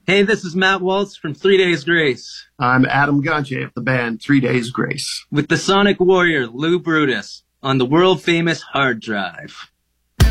Hey, this is Matt Waltz from 3 Days Grace I'm Adam Gonche of the band 3 Days Grace. with the Sonic Warrior Lou Brutus on the world famous Hard Drive.